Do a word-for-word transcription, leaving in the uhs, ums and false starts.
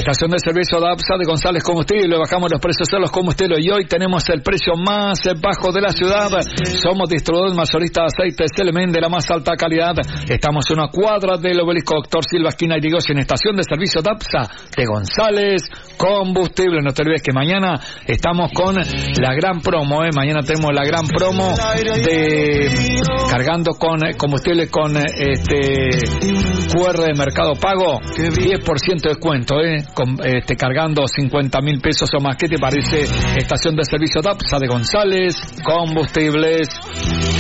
Estación de servicio DAPSA de González Combustible. Bajamos los precios de los combustibles y hoy tenemos el precio más bajo de la ciudad. Somos distribuidores mayoristas de aceites Element de la más alta calidad. Estamos en una cuadra del obelisco Doctor Silva, esquina Irigoyen, en estación de servicio DAPSA de González Combustible. No te olvides que mañana estamos con la gran promo, ¿eh? Mañana tenemos la gran promo de cargando con combustible con este Q R de Mercado Pago, diez por ciento de descuento, ¿eh? Con, este, cargando cincuenta mil pesos o más. ¿Qué te parece? Estación de servicio DAPSA de González Combustibles.